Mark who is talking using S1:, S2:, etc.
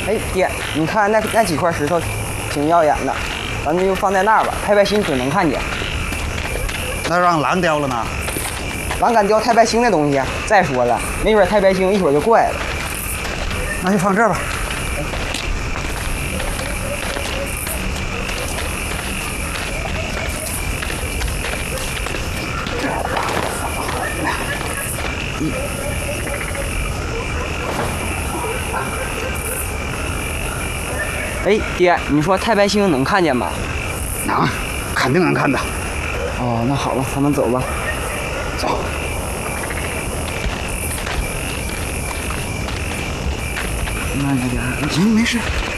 S1: 哎，爹，你看那几块石头，挺耀眼的，咱们就放在那儿吧，太白星准能看见。
S2: 那让狼叼了呢？
S1: 狼敢叼太白星的东西？再说了，没准太白星一会儿就过来了。
S2: 那就放这儿吧。
S1: 哎，爹，你说太白星能看见吗？
S2: 能，肯定能看到。
S1: 哦，那好吧，咱们走吧。
S2: 走。
S1: 慢着点。
S2: 行，没事。